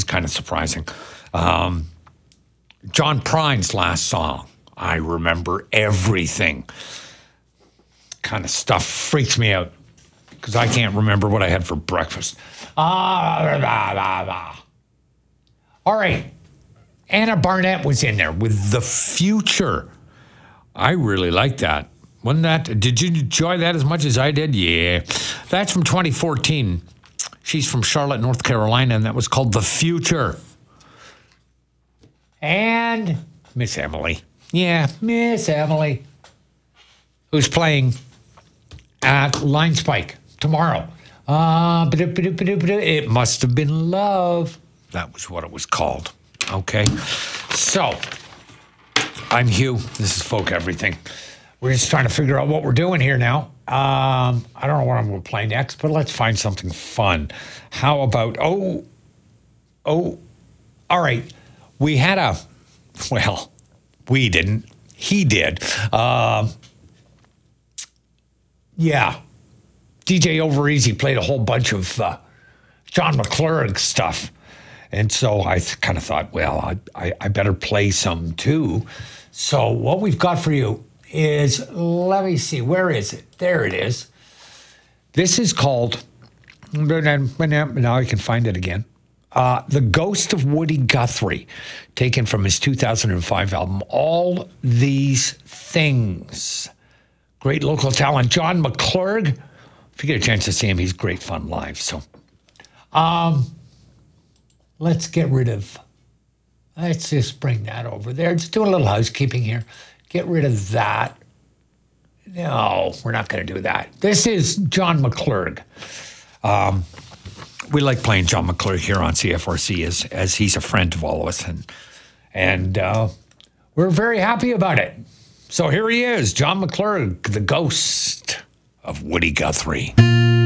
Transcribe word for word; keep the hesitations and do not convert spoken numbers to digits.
kind of surprising. Um, John Prine's last song, I Remember Everything. Kind of stuff freaks me out because I can't remember what I had for breakfast. Ah, blah, blah, blah. All right. Anna Barnett was in there with The Future. I really like that. Wasn't that? Did you enjoy that as much as I did? Yeah. That's from twenty fourteen. She's from Charlotte, North Carolina, and that was called The Future. And Miss Emily. Yeah, Miss Emily. Who's playing at Line Spike tomorrow. Uh, it must have been love. That was what it was called. Okay. So, I'm Hugh. This is Folk Everything. We're just trying to figure out what we're doing here now. Um, I don't know what I'm going to play next, but let's find something fun. How about, oh, oh, all right. We had a, well, we didn't. He did. Um, yeah. D J Overeasy played a whole bunch of uh, John McClurg stuff. And so I th- kind of thought, well, I, I, I better play some too. So what we've got for you is, let me see, where is it? There it is. This is called, now I can find it again. Uh, The Ghost of Woody Guthrie, taken from his two thousand five album, All These Things. Great local talent, John McClurg. If you get a chance to see him, he's great fun live. So, um, let's get rid of, let's just bring that over there. Just do a little housekeeping here. Get rid of that. No, we're not going to do that. This is John McClurg. Um, we like playing John McClurg here on C F R C as, as he's a friend of all of us. And, and uh, we're very happy about it. So here he is, John McClurg, the ghost of Woody Guthrie.